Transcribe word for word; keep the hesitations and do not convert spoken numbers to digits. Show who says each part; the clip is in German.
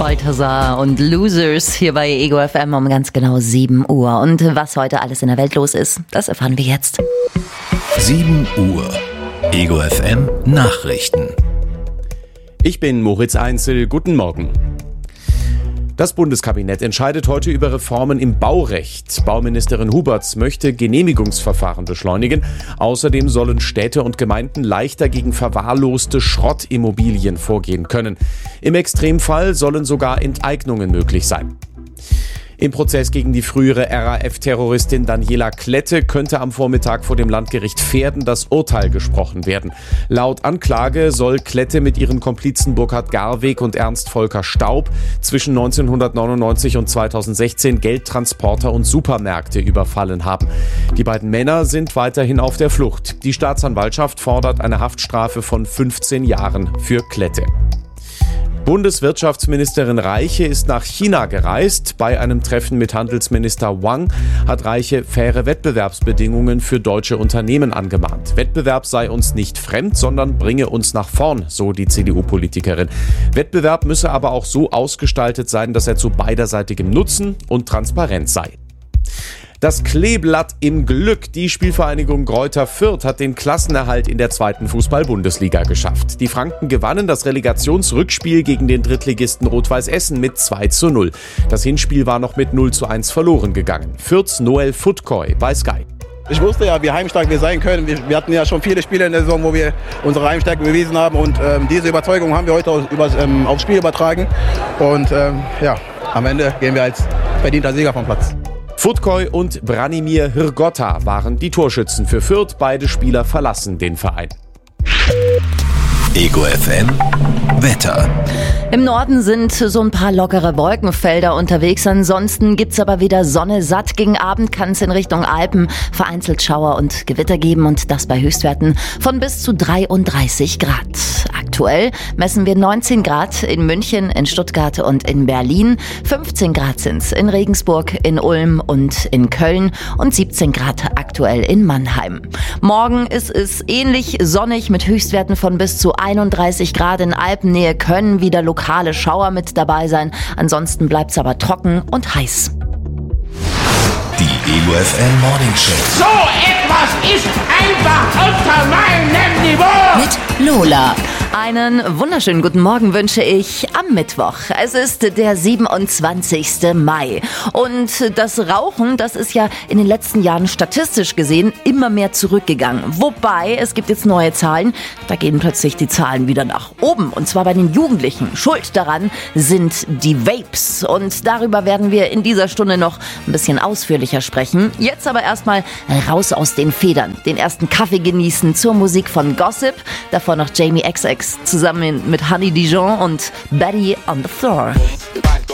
Speaker 1: Balthasar und Losers hier bei Ego F M um ganz genau sieben Uhr. Und was heute alles in der Welt los ist, das erfahren wir jetzt.
Speaker 2: sieben Uhr. Ego F M Nachrichten.
Speaker 3: Ich bin Moritz Einzel. Guten Morgen. Das Bundeskabinett entscheidet heute über Reformen im Baurecht. Bauministerin Huberts möchte Genehmigungsverfahren beschleunigen. Außerdem sollen Städte und Gemeinden leichter gegen verwahrloste Schrottimmobilien vorgehen können. Im Extremfall sollen sogar Enteignungen möglich sein. Im Prozess gegen die frühere R A F-Terroristin Daniela Klette könnte am Vormittag vor dem Landgericht Verden das Urteil gesprochen werden. Laut Anklage soll Klette mit ihren Komplizen Burkhard Garweg und Ernst Volker Staub zwischen neunzehnhundertneunundneunzig und zweitausendsechzehn Geldtransporter und Supermärkte überfallen haben. Die beiden Männer sind weiterhin auf der Flucht. Die Staatsanwaltschaft fordert eine Haftstrafe von fünfzehn Jahren für Klette. Bundeswirtschaftsministerin Reiche ist nach China gereist. Bei einem Treffen mit Handelsminister Wang hat Reiche faire Wettbewerbsbedingungen für deutsche Unternehmen angemahnt. Wettbewerb sei uns nicht fremd, sondern bringe uns nach vorn, so die C D U-Politikerin. Wettbewerb müsse aber auch so ausgestaltet sein, dass er zu beiderseitigem Nutzen und Transparenz sei. Das Kleeblatt im Glück. Die Spielvereinigung Greuther Fürth hat den Klassenerhalt in der zweiten Fußball-Bundesliga geschafft. Die Franken gewannen das Relegationsrückspiel gegen den Drittligisten Rot-Weiß Essen mit zwei zu null. Das Hinspiel war noch mit null zu eins verloren gegangen. Fürths Noel Futkoy bei Sky.
Speaker 4: Ich wusste ja, wie heimstark wir sein können. Wir, wir hatten ja schon viele Spiele in der Saison, wo wir unsere Heimstärke bewiesen haben. Und ähm, diese Überzeugung haben wir heute auch über, ähm, aufs Spiel übertragen. Und ähm, ja, am Ende gehen wir als verdienter Sieger vom Platz.
Speaker 3: Futkoy und Branimir Hrgotta waren die Torschützen für Fürth. Beide Spieler verlassen den Verein.
Speaker 2: Ego F M Wetter.
Speaker 1: Im Norden sind so ein paar lockere Wolkenfelder unterwegs. Ansonsten gibt's aber wieder Sonne satt. Gegen Abend kann es in Richtung Alpen vereinzelt Schauer und Gewitter geben und das bei Höchstwerten von bis zu dreiunddreißig Grad. Aktuell messen wir neunzehn Grad in München, in Stuttgart und in Berlin. fünfzehn Grad sind's in Regensburg, in Ulm und in Köln und siebzehn Grad aktuell in Mannheim. Morgen ist es ähnlich sonnig mit Höchstwerten von bis zu einunddreißig Grad. In Alpennähe können wieder lokale Schauer mit dabei sein. Ansonsten bleibt's aber trocken und heiß.
Speaker 2: Die Ego F M Morning Show.
Speaker 5: So etwas ist einfach unter meinem Niveau.
Speaker 1: Mit Lola. Einen wunderschönen guten Morgen wünsche ich am Mittwoch. Es ist der siebenundzwanzigsten Mai. Und das Rauchen, das ist ja in den letzten Jahren statistisch gesehen immer mehr zurückgegangen. Wobei, es gibt jetzt neue Zahlen. Da gehen plötzlich die Zahlen wieder nach oben. Und zwar bei den Jugendlichen. Schuld daran sind die Vapes. Und darüber werden wir in dieser Stunde noch ein bisschen ausführlicher sprechen. Jetzt aber erstmal raus aus den Federn. Den ersten Kaffee genießen zur Musik von Gossip. Davor noch Jamie X X zusammen mit Honey Dijon und Betty on the Floor.